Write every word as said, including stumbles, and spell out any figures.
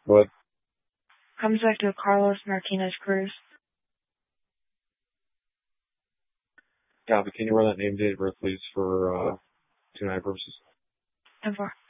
What? Comes back to Carlos Martinez Cruz. Yeah, but can you run that name, date of birth, please, for uh, two nine purposes? ten four.